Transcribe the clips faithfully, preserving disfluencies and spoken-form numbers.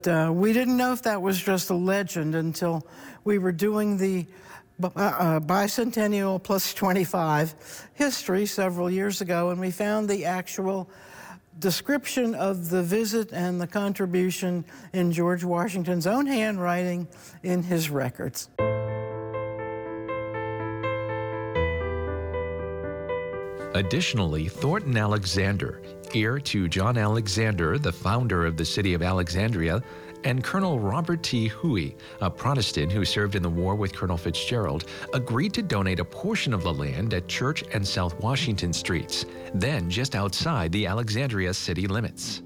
Uh, we didn't know if that was just a legend until we were doing the uh, uh, bicentennial plus twenty-five history several years ago, and we found the actual description of the visit and the contribution in George Washington's own handwriting in his records. Additionally, Thornton Alexander, heir to John Alexander, the founder of the city of Alexandria, and Colonel Robert T. Huey, a Protestant who served in the war with Colonel Fitzgerald, agreed to donate a portion of the land at Church and South Washington Streets, then just outside the Alexandria city limits.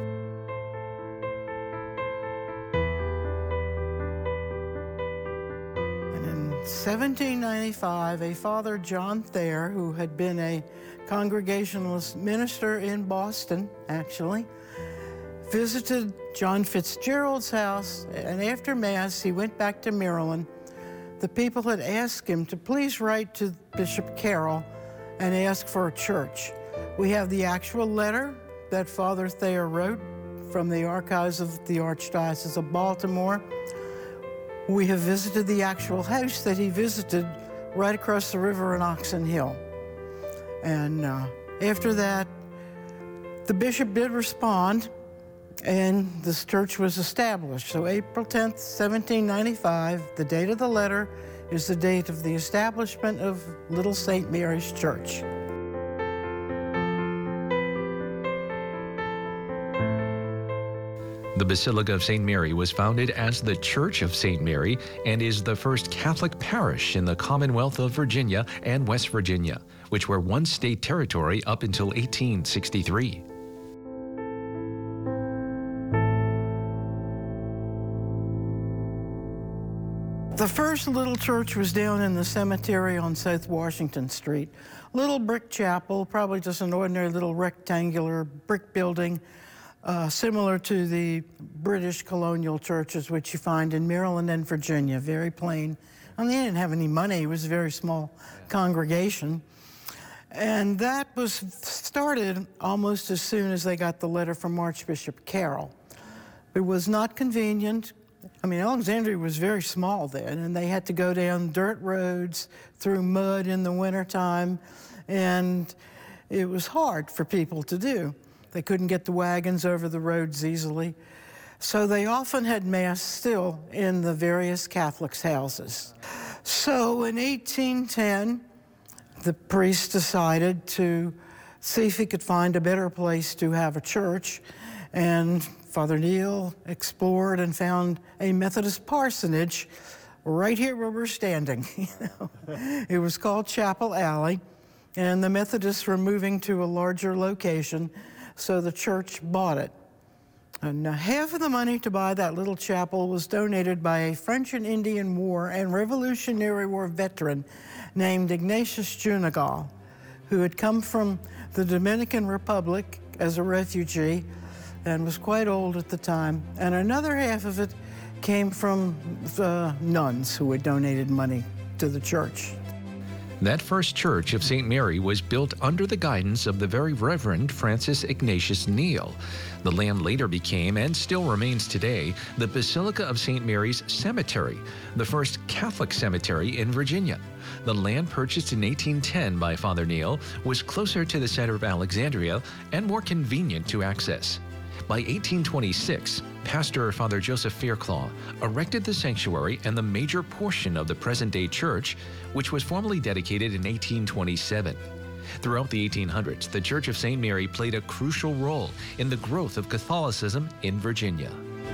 seventeen ninety-five, a Father John Thayer, who had been a Congregationalist minister in Boston, actually, visited John Fitzgerald's house, and after Mass, he went back to Maryland. The people had asked him to please write to Bishop Carroll and ask for a church. We have the actual letter that Father Thayer wrote from the archives of the Archdiocese of Baltimore. We have visited the actual house that he visited right across the river in Oxon Hill. And uh, after that, the bishop did respond, and this church was established. So April tenth, seventeen ninety-five, the date of the letter is the date of the establishment of Little Saint Mary's Church. The Basilica of Saint Mary was founded as the Church of Saint Mary and is the first Catholic parish in the Commonwealth of Virginia and West Virginia, which were one state territory up until eighteen sixty-three. The first little church was down in the cemetery on South Washington Street. Little brick chapel, probably just an ordinary little rectangular brick building, Uh, similar to the British colonial churches which you find in Maryland and Virginia, very plain. I mean, they didn't have any money. It was a very small congregation. And that was started almost as soon as they got the letter from Archbishop Carroll. It was not convenient. I mean, Alexandria was very small then, and they had to go down dirt roads through mud in the wintertime, and it was hard for people to do. They couldn't get the wagons over the roads easily. So they often had Mass still in the various Catholics' houses. So in eighteen ten, the priest decided to see if he could find a better place to have a church. And Father Neil explored and found a Methodist parsonage right here where we're standing. You know? It was called Chapel Alley, and the Methodists were moving to a larger location. So the church bought it. And half of the money to buy that little chapel was donated by a French and Indian War and Revolutionary War veteran named Ignatius Junegal, who had come from the Dominican Republic as a refugee and was quite old at the time. And another half of it came from the nuns who had donated money to the church. That first Church of Saint Mary was built under the guidance of the Very Reverend Francis Ignatius Neil. The land later became, and still remains today, the Basilica of Saint Mary's Cemetery, the first Catholic cemetery in Virginia. The land purchased in eighteen ten by Father Neil was closer to the center of Alexandria and more convenient to access. By eighteen twenty-six, Pastor Father Joseph Fairclough erected the sanctuary and the major portion of the present-day church, which was formally dedicated in eighteen twenty-seven. Throughout the eighteen hundreds, the Church of Saint Mary played a crucial role in the growth of Catholicism in Virginia.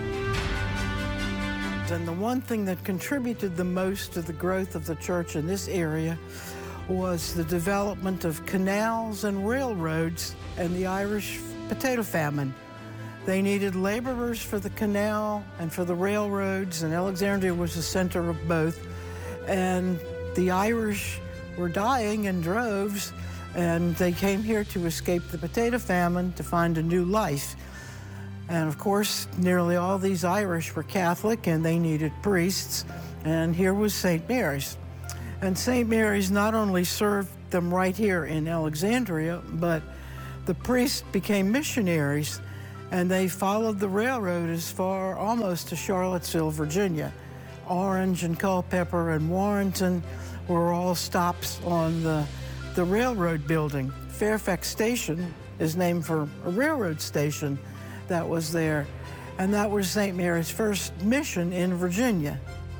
And the one thing that contributed the most to the growth of the church in this area was the development of canals and railroads and the Irish potato famine. They needed laborers for the canal and for the railroads, and Alexandria was the center of both. And the Irish were dying in droves, and they came here to escape the potato famine, to find a new life. And of course, nearly all these Irish were Catholic, and they needed priests, and here was Saint Mary's. And Saint Mary's not only served them right here in Alexandria, but the priests became missionaries. And they followed the railroad as far almost to Charlottesville, Virginia. Orange and Culpeper and Warrenton were all stops on the, the railroad building. Fairfax Station is named for a railroad station that was there. And that was Saint Mary's first mission in Virginia.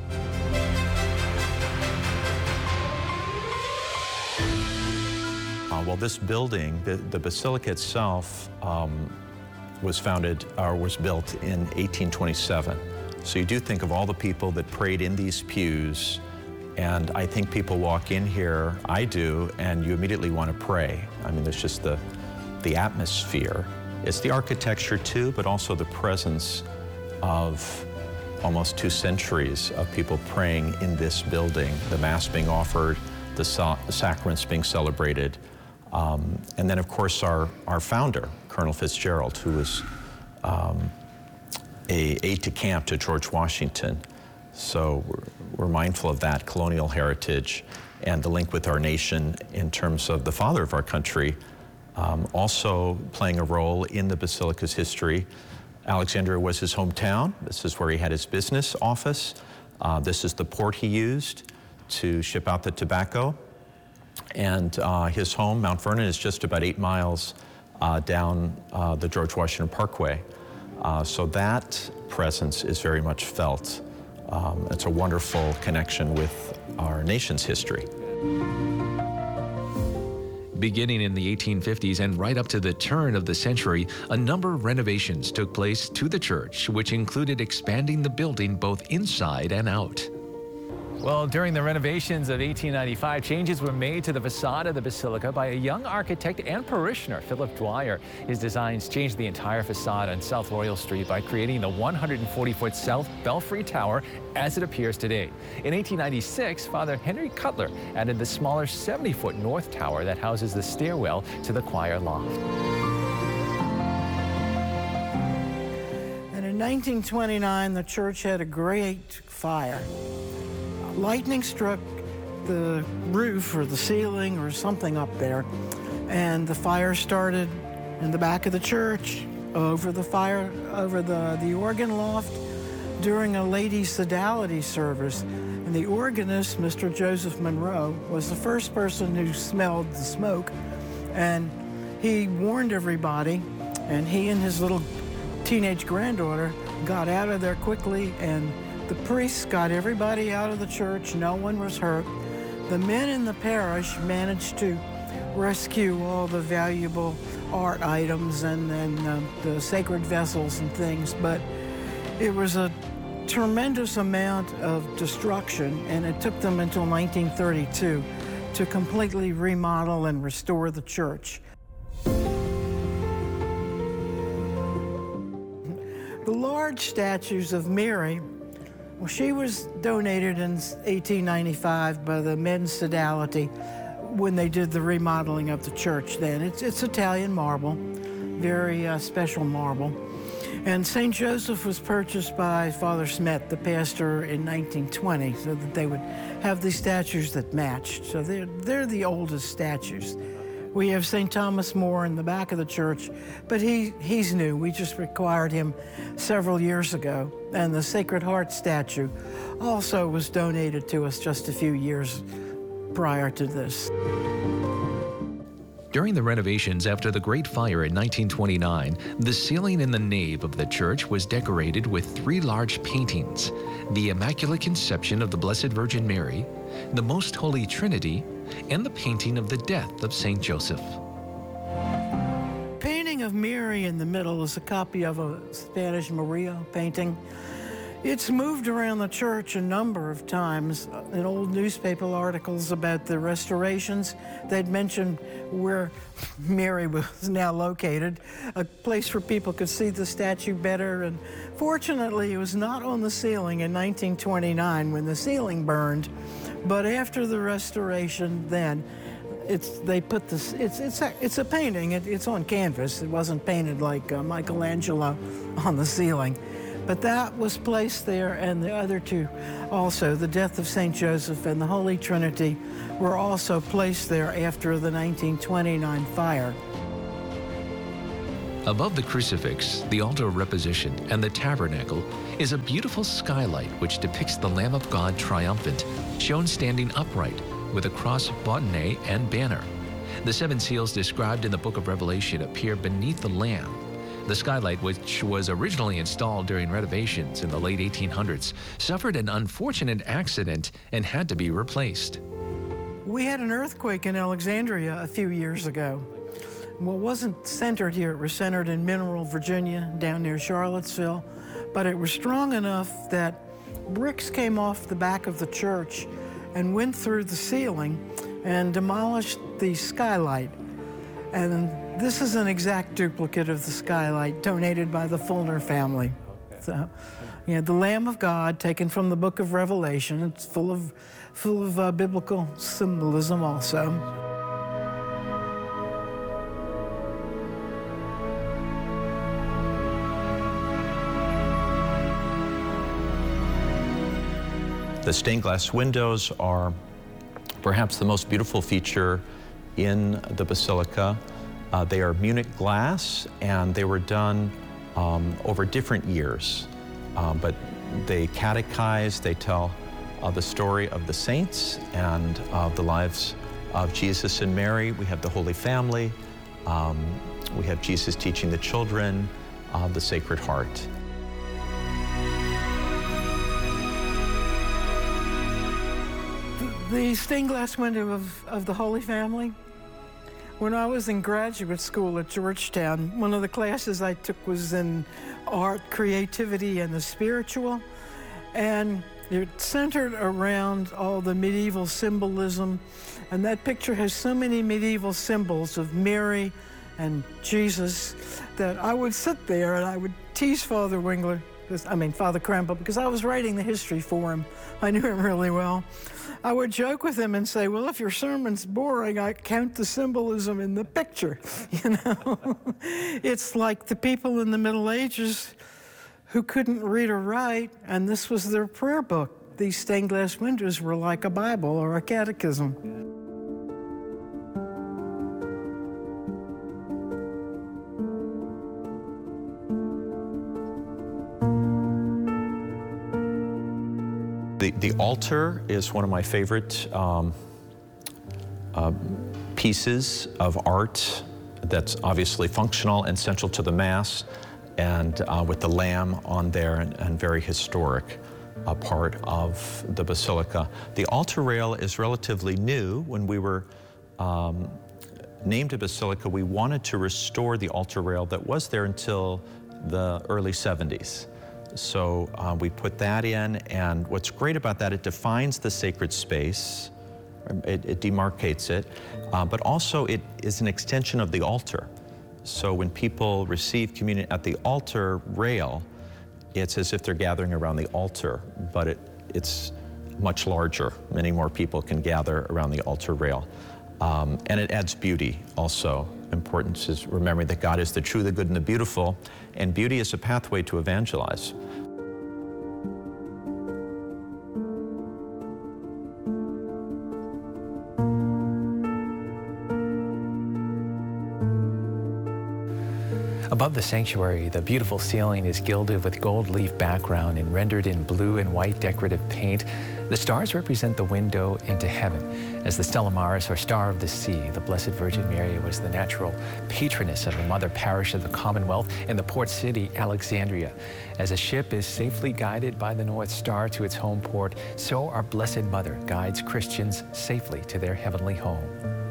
Uh, well, this building, the, the basilica itself, um, was founded, or was built in eighteen twenty-seven. So you do think of all the people that prayed in these pews, and I think people walk in here, I do, and you immediately want to pray. I mean, there's just the, the atmosphere. It's the architecture too, but also the presence of almost two centuries of people praying in this building, the Mass being offered, the, sa the sacraments being celebrated. Um, and then, of course, our, our founder, Colonel Fitzgerald, who was um, a aide-de-camp to George Washington. So we're, we're mindful of that colonial heritage and the link with our nation in terms of the father of our country, um, also playing a role in the Basilica's history. Alexandria was his hometown. This is where he had his business office. Uh, this is the port he used to ship out the tobacco. And uh, his home, Mount Vernon, is just about eight miles uh, down uh, the George Washington Parkway. Uh, so that presence is very much felt. Um, it's a wonderful connection with our nation's history. Beginning in the eighteen fifties and right up to the turn of the century, a number of renovations took place to the church, which included expanding the building both inside and out. Well, during the renovations of eighteen ninety-five, changes were made to the facade of the basilica by a young architect and parishioner, Philip Dwyer. His designs changed the entire facade on South Royal Street by creating the one hundred forty foot South Belfry Tower as it appears today. In eighteen ninety-six, Father Henry Cutler added the smaller seventy foot North Tower that houses the stairwell to the choir loft. And in nineteen twenty-nine, the church had a great fire. Lightning struck the roof or the ceiling or something up there, and the fire started in the back of the church, over the fire, over the, the organ loft, during a ladies' sodality service. And the organist, Mister Joseph Monroe, was the first person who smelled the smoke, and he warned everybody, and he and his little teenage granddaughter got out of there quickly, and the priests got everybody out of the church. No one was hurt. The men in the parish managed to rescue all the valuable art items and, and uh, the sacred vessels and things, but it was a tremendous amount of destruction, and it took them until nineteen thirty-two to completely remodel and restore the church. The large statues of Mary, well, she was donated in eighteen ninety-five by the Men's Sodality when they did the remodeling of the church then. It's, it's Italian marble, very uh, special marble. And Saint Joseph was purchased by Father Smet, the pastor, in nineteen twenty, so that they would have these statues that matched. So they're, they're the oldest statues. We have Saint Thomas More in the back of the church, but he, he's new. We just acquired him several years ago. And the Sacred Heart statue also was donated to us just a few years prior to this. During the renovations after the Great Fire in nineteen twenty-nine, the ceiling in the nave of the church was decorated with three large paintings: the Immaculate Conception of the Blessed Virgin Mary, the Most Holy Trinity, and the painting of the death of Saint Joseph. Painting of Mary in the middle is a copy of a Spanish Murillo painting. It's moved around the church a number of times. In old newspaper articles about the restorations, they'd mentioned where Mary was now located, a place where people could see the statue better. And fortunately, it was not on the ceiling in nineteen twenty-nine when the ceiling burned, but after the restoration then, it's, they put this, it's, it's, a, it's a painting, it, it's on canvas. It wasn't painted like uh, Michelangelo on the ceiling. But that was placed there, and the other two also, the death of Saint Joseph and the Holy Trinity, were also placed there after the nineteen twenty-nine fire. Above the crucifix, the altar of reposition, and the tabernacle is a beautiful skylight which depicts the Lamb of God triumphant, shown standing upright with a cross bautonnet and banner. The seven seals described in the book of Revelation appear beneath the Lamb. The skylight, which was originally installed during renovations in the late eighteen hundreds, suffered an unfortunate accident and had to be replaced. We had an earthquake in Alexandria a few years ago. Well, it wasn't centered here. It was centered in Mineral, Virginia, down near Charlottesville. But it was strong enough that bricks came off the back of the church and went through the ceiling and demolished the skylight. And this is an exact duplicate of the skylight donated by the Fulner family. Okay. So, yeah, the Lamb of God, taken from the book of Revelation. It's full of, full of uh, biblical symbolism also. The stained glass windows are perhaps the most beautiful feature in the Basilica. Uh, they are Munich glass, and they were done um, over different years. Uh, but they catechize, they tell uh, the story of the saints and uh, the lives of Jesus and Mary. We have the Holy Family. Um, we have Jesus teaching the children, uh, the Sacred Heart. The stained glass window of, of the Holy Family. When I was in graduate school at Georgetown, one of the classes I took was in art, creativity, and the spiritual. And it centered around all the medieval symbolism. And that picture has so many medieval symbols of Mary and Jesus that I would sit there and I would tease Father Wingler, because, I mean, Father Krempel, because I was writing the history for him. I knew him really well. I would joke with him and say, well, if your sermon's boring, I count the symbolism in the picture, you know? It's like the people in the Middle Ages who couldn't read or write, and this was their prayer book. These stained glass windows were like a Bible or a catechism. The, the altar is one of my favorite um, uh, pieces of art that's obviously functional and central to the Mass, and uh, with the Lamb on there, and, and very historic uh, part of the Basilica. The altar rail is relatively new. When we were um, named a Basilica, we wanted to restore the altar rail that was there until the early seventies. So uh, we put that in, and what's great about that, it defines the sacred space, it, it demarcates it, uh, but also it is an extension of the altar. So when people receive communion at the altar rail, it's as if they're gathering around the altar, but it, it's much larger. Many more people can gather around the altar rail. Um, and it adds beauty also. Importance is remembering that God is the true, the good, and the beautiful, and beauty is a pathway to evangelize. Above the sanctuary, the beautiful ceiling is gilded with gold leaf background and rendered in blue and white decorative paint. The stars represent the window into heaven. As the Stella Maris, or Star of the Sea, the Blessed Virgin Mary was the natural patroness of the mother parish of the Commonwealth and the port city, Alexandria. As a ship is safely guided by the North Star to its home port, so our Blessed Mother guides Christians safely to their heavenly home.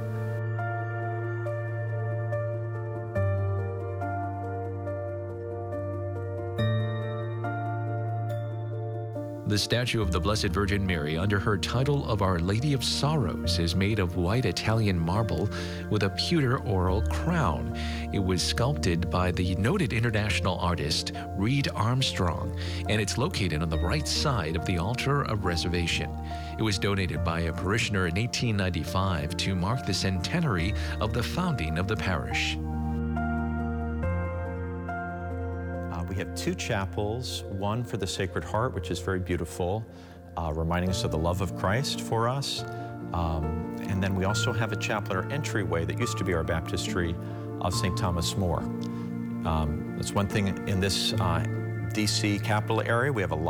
The statue of the Blessed Virgin Mary under her title of Our Lady of Sorrows is made of white Italian marble with a pewter oral crown. It was sculpted by the noted international artist Reed Armstrong, and it's located on the right side of the altar of reservation. It was donated by a parishioner in eighteen ninety-five to mark the centenary of the founding of the parish. We have two chapels, one for the Sacred Heart, which is very beautiful, uh, reminding us of the love of Christ for us. Um, and then we also have a chapel at our entryway that used to be our baptistry of Saint Thomas More. Um, that's one thing in this uh, D C capital area. We have a lot